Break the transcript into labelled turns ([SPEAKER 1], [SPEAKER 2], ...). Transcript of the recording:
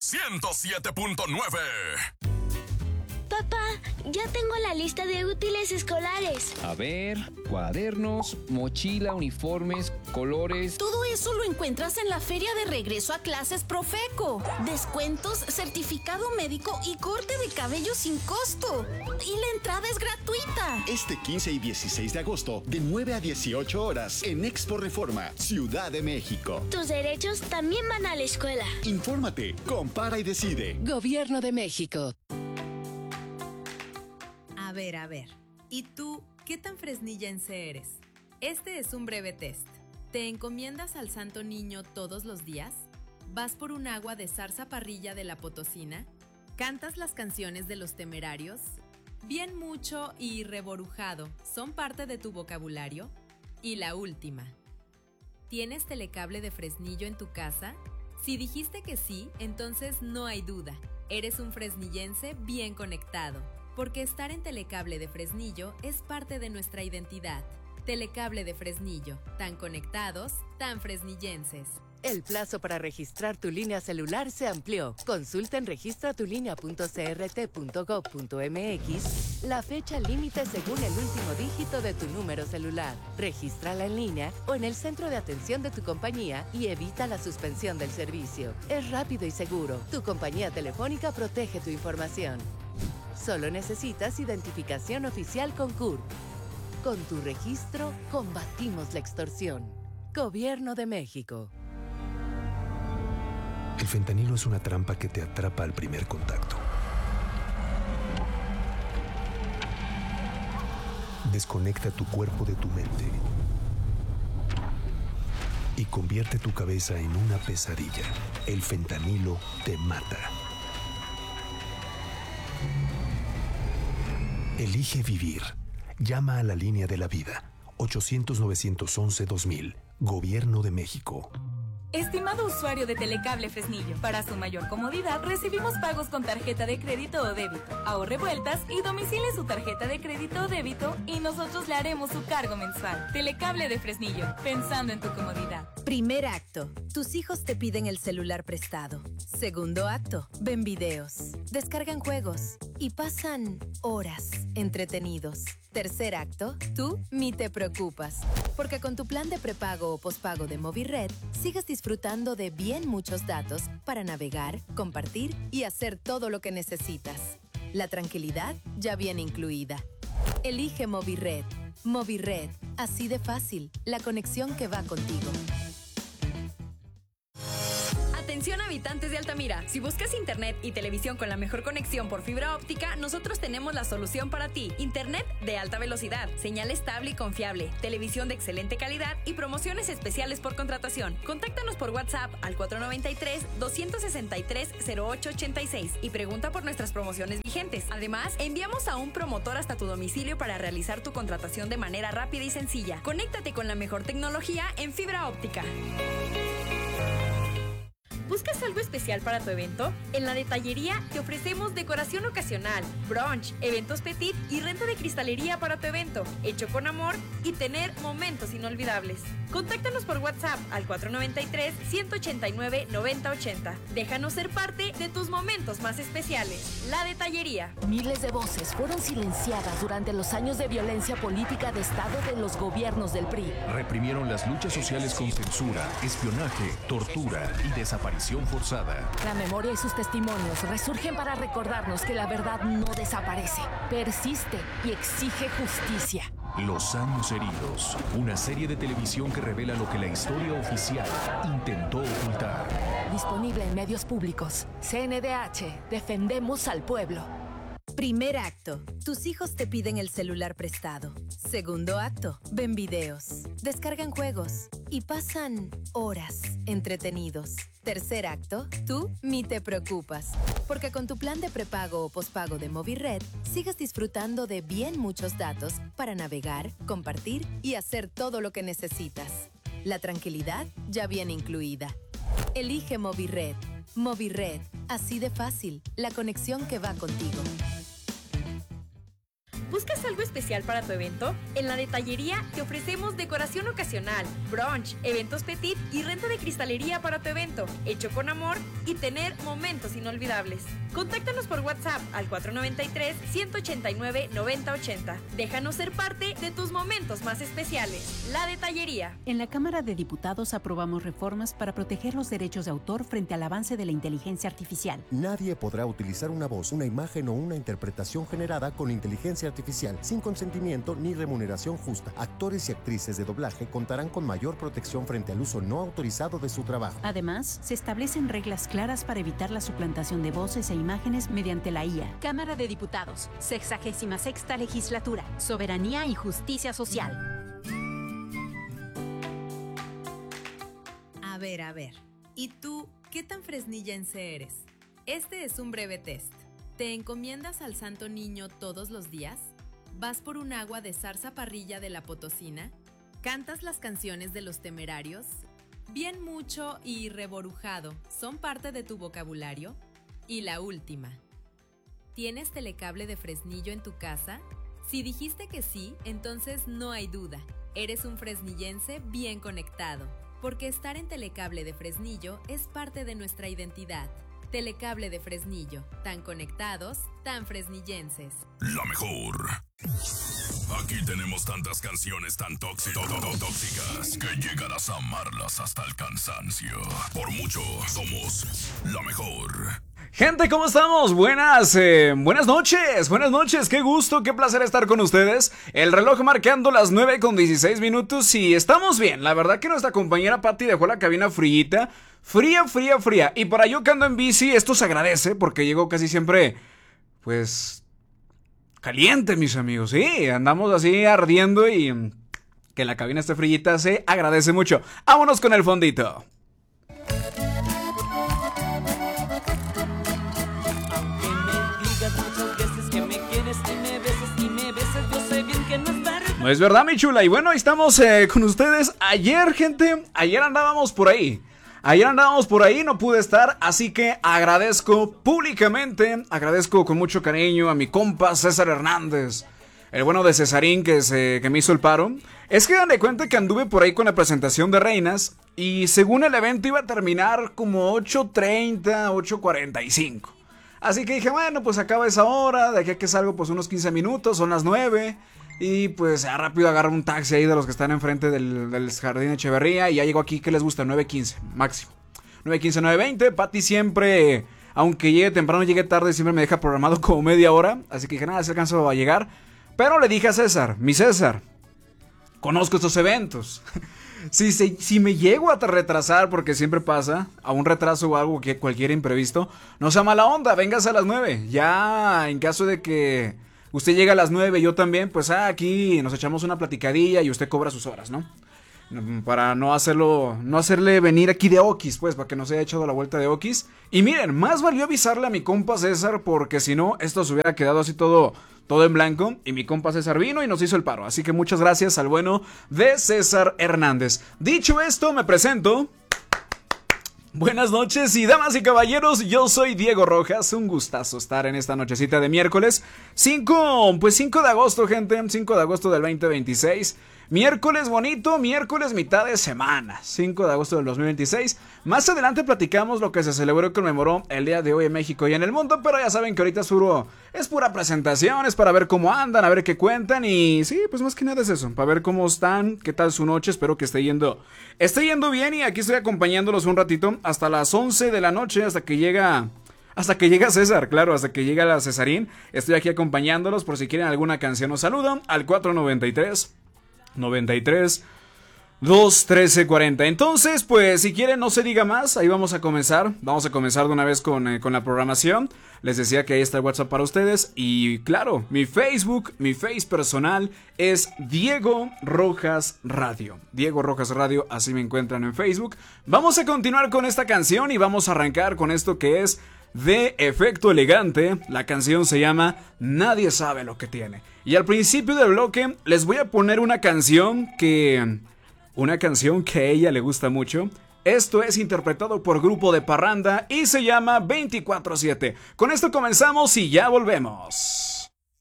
[SPEAKER 1] 107.9.
[SPEAKER 2] Papá, ya tengo la lista de útiles escolares.
[SPEAKER 3] A ver, cuadernos, mochila, uniformes, colores.
[SPEAKER 4] Todo eso lo encuentras en la Feria de Regreso a Clases Profeco. Descuentos, certificado médico y corte de cabello sin costo. Y la entrada es gratuita.
[SPEAKER 5] Este 15 y 16 de agosto, de 9 a 18 horas, en Expo Reforma, Ciudad de México.
[SPEAKER 2] Tus derechos también van a la escuela.
[SPEAKER 5] Infórmate, compara y decide.
[SPEAKER 6] Gobierno de México.
[SPEAKER 7] A ver. ¿Y tú qué tan fresnillense eres? Este es un breve test. ¿Te encomiendas al Santo Niño todos los días? ¿Vas por un agua de zarza parrilla de la Potosina? ¿Cantas las canciones de los Temerarios? ¿Bien mucho y reborujado son parte de tu vocabulario? Y la última. ¿Tienes telecable de Fresnillo en tu casa? Si dijiste que sí, entonces no hay duda. Eres un fresnillense bien conectado. Porque estar en Telecable de Fresnillo es parte de nuestra identidad. Telecable de Fresnillo, tan conectados, tan fresnillenses.
[SPEAKER 6] El plazo para registrar tu línea celular se amplió. Consulta en registratulinea.crt.gov.mx la fecha límite según el último dígito de tu número celular. Regístrala en línea o en el centro de atención de tu compañía y evita la suspensión del servicio. Es rápido y seguro. Tu compañía telefónica protege tu información. Solo necesitas identificación oficial con CURP. Con tu registro, combatimos la extorsión. Gobierno de México.
[SPEAKER 8] El fentanilo es una trampa que te atrapa al primer contacto. Desconecta tu cuerpo de tu mente y convierte tu cabeza en una pesadilla. El fentanilo te mata. Elige vivir. Llama a la línea de la vida. 800-911-2000. Gobierno de México.
[SPEAKER 9] Estimado usuario de Telecable Fresnillo, para su mayor comodidad recibimos pagos con tarjeta de crédito o débito. Ahorre vueltas y domicile su tarjeta de crédito o débito y nosotros le haremos su cargo mensual. Telecable de Fresnillo, pensando en tu comodidad.
[SPEAKER 7] Primer acto. Tus hijos te piden el celular prestado. Segundo acto. Ven videos. Descargan juegos. Y pasan horas entretenidos. Tercer acto. Tú ni te preocupas. Porque con tu plan de prepago o pospago de Movirred, sigues disfrutando de bien muchos datos para navegar, compartir y hacer todo lo que necesitas. La tranquilidad ya viene incluida. Elige Movirred. Movirred. Así de fácil. La conexión que va contigo.
[SPEAKER 10] Atención habitantes de Altamira, si buscas internet y televisión con la mejor conexión por fibra óptica, nosotros tenemos la solución para ti. Internet de alta velocidad, señal estable y confiable, televisión de excelente calidad y promociones especiales por contratación. Contáctanos por WhatsApp al 493-263-0886 y pregunta por nuestras promociones vigentes. Además, enviamos a un promotor hasta tu domicilio para realizar tu contratación de manera rápida y sencilla. Conéctate con la mejor tecnología en fibra óptica.
[SPEAKER 9] ¿Buscas algo especial para tu evento? En la detallería te ofrecemos decoración ocasional, brunch, eventos petit y renta de cristalería para tu evento, hecho con amor y tener momentos inolvidables. Contáctanos por WhatsApp al 493-189-9080. Déjanos ser parte de tus momentos más especiales. La detallería.
[SPEAKER 4] Miles de voces fueron silenciadas durante los años de violencia política de Estado de los gobiernos del PRI.
[SPEAKER 11] Reprimieron las luchas sociales con censura, espionaje, tortura y desaparición forzada.
[SPEAKER 4] La memoria y sus testimonios resurgen para recordarnos que la verdad no desaparece, persiste y exige justicia.
[SPEAKER 11] Los años heridos, una serie de televisión que revela lo que la historia oficial intentó ocultar.
[SPEAKER 4] Disponible en medios públicos. CNDH, defendemos al pueblo.
[SPEAKER 7] Primer acto. Tus hijos te piden el celular prestado. Segundo acto. Ven videos. Descargan juegos. Y pasan horas entretenidos. Tercer acto. Tú ni te preocupas. Porque con tu plan de prepago o pospago de Movirred, sigues disfrutando de bien muchos datos para navegar, compartir y hacer todo lo que necesitas. La tranquilidad ya viene incluida. Elige Movirred. Movirred. Así de fácil. La conexión que va contigo.
[SPEAKER 10] ¿Buscas algo especial para tu evento? En La Detallería te ofrecemos decoración ocasional, brunch, eventos petit y renta de cristalería para tu evento, hecho con amor y tener momentos inolvidables. Contáctanos por WhatsApp al 493-189-9080. Déjanos ser parte de tus momentos más especiales. La Detallería.
[SPEAKER 1] En la Cámara de Diputados aprobamos reformas para proteger los derechos de autor frente al avance de la inteligencia artificial.
[SPEAKER 12] Nadie podrá utilizar una voz, una imagen o una interpretación generada con inteligencia artificial sin consentimiento ni remuneración justa. Actores y actrices de doblaje contarán con mayor protección frente al uso no autorizado de su trabajo.
[SPEAKER 1] Además, se establecen reglas claras para evitar la suplantación de voces e imágenes mediante la IA.
[SPEAKER 13] Cámara de Diputados, 66ª Legislatura, Soberanía y Justicia Social.
[SPEAKER 7] A ver. ¿Y tú qué tan fresnillense eres? Este es un breve test. ¿Te encomiendas al Santo Niño todos los días? ¿Vas por un agua de zarza parrilla de la Potosina? ¿Cantas las canciones de Los Temerarios? ¿Bien mucho y reborujado son parte de tu vocabulario? Y la última. ¿Tienes telecable de Fresnillo en tu casa? Si dijiste que sí, entonces no hay duda. Eres un fresnillense bien conectado, porque estar en Telecable de Fresnillo es parte de nuestra identidad. Telecable de Fresnillo, tan conectados, tan fresnillenses.
[SPEAKER 14] La mejor. Aquí tenemos tantas canciones tan tóxicas que llegarás a amarlas hasta el cansancio. Por mucho, somos la mejor.
[SPEAKER 15] Gente, ¿cómo estamos? Buenas noches, qué gusto, qué placer estar con ustedes. El reloj marcando las 9:16 y estamos bien. La verdad que nuestra compañera Patti dejó la cabina fría. Y para yo que ando en bici, esto se agradece porque llego casi siempre, pues, caliente, mis amigos. Sí, andamos así ardiendo y que la cabina esté frillita se agradece mucho. Vámonos con el fondito. No es verdad, mi chula. Y bueno, ahí estamos con ustedes. Ayer, gente, ayer andábamos por ahí, no pude estar, así que agradezco públicamente, agradezco con mucho cariño a mi compa César Hernández, el bueno de Cesarín que me hizo el paro. Es que dan de cuenta que anduve por ahí con la presentación de Reinas y según el evento iba a terminar como 8:30, 8:45. Así que dije, bueno, pues acaba esa hora, de aquí a que salgo pues unos 15 minutos, son las 9. Y pues ya rápido agarro un taxi ahí de los que están enfrente del Jardín Echeverría. Y ya llego aquí, ¿qué les gusta? 9:15 máximo, 9:15, 9:20. Pati siempre, aunque llegue temprano, llegue tarde, siempre me deja programado como media hora. Así que dije, nada, se alcanzó a llegar. Pero le dije a César, mi César, conozco estos eventos. Si me llego a retrasar, porque siempre pasa, a un retraso o algo, que cualquier imprevisto, no sea mala onda, véngase a las 9. Ya en caso de que usted llega a las 9, yo también, pues aquí nos echamos una platicadilla y usted cobra sus horas, ¿no? Para no hacerle venir aquí de Oquis, pues, para que no se haya echado la vuelta de Oquis. Y miren, más valió avisarle a mi compa César, porque si no, esto se hubiera quedado así todo en blanco. Y mi compa César vino y nos hizo el paro. Así que muchas gracias al bueno de César Hernández. Dicho esto, me presento. Buenas noches y damas y caballeros, yo soy Diego Rojas, un gustazo estar en esta nochecita de miércoles 5 de agosto, gente, 5 de agosto del 2026, miércoles bonito, miércoles mitad de semana, 5 de agosto del 2026, más adelante platicamos lo que se celebró y conmemoró el día de hoy en México y en el mundo, pero ya saben que ahorita es pura presentación, es para ver cómo andan, a ver qué cuentan y sí, pues más que nada es eso, para ver cómo están, qué tal su noche, espero que esté yendo bien y aquí estoy acompañándolos un ratito hasta las 11 de la noche, hasta que llega César, claro, hasta que llega la Cesarín. Estoy aquí acompañándolos por si quieren alguna canción. Os saludo al 493-93-213-40. Entonces, pues si quieren no se diga más, ahí vamos a comenzar de una vez con la programación. Les decía que ahí está el WhatsApp para ustedes y claro, mi Facebook, mi Face personal es Diego Rojas Radio. Diego Rojas Radio, así me encuentran en Facebook. Vamos a continuar con esta canción y vamos a arrancar con esto que es de Efecto Elegante. La canción se llama Nadie sabe lo que tiene. Y al principio del bloque les voy a poner una canción que a ella le gusta mucho. Esto es interpretado por Grupo de Parranda y se llama 24/7. Con esto comenzamos y ya volvemos.